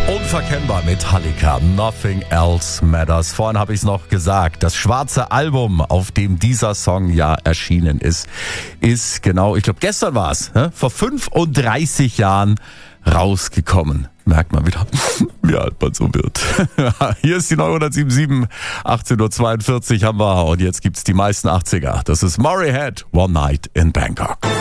Unverkennbar Metallica, Nothing Else Matters. Vorhin habe ich es noch gesagt, das schwarze Album, auf dem dieser Song ja erschienen ist genau, ich glaube gestern war es, vor 35 Jahren rausgekommen. Merkt man wieder, wie alt man so wird. Hier ist die 977, 18.42 Uhr haben wir und jetzt gibt's die meisten 80er. Das ist Moray Head, One Night in Bangkok.